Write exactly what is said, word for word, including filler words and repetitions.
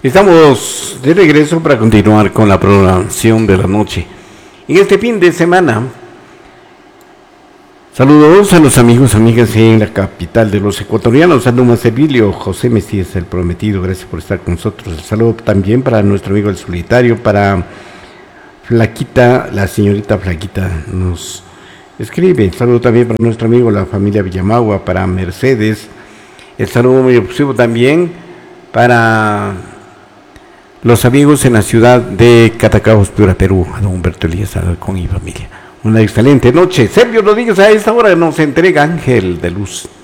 Estamos de regreso para continuar con la programación de la noche. En este fin de semana, saludos a los amigos, amigas en la capital de los ecuatorianos, a Luma Servilio, José Mesías, el prometido, gracias por estar con nosotros. El saludo también para nuestro amigo el solitario, para Flaquita, la señorita Flaquita nos escribe. El saludo también para nuestro amigo, la familia Villamagua, para Mercedes. El saludo muy efusivo también para los amigos en la ciudad de Catacaos, Piura, Perú, a don Humberto Elías con mi familia. Una excelente noche. Sergio Rodríguez a esta hora nos entrega Ángel de Luz.